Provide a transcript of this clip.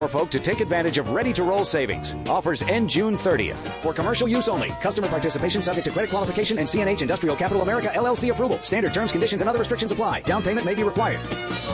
for folk to take advantage of ready-to-roll savings. Offers end June 30th. For commercial use only. Customer participation subject to credit qualification and CNH Industrial Capital America LLC approval. Standard terms, conditions, and other restrictions apply. Down payment may be required.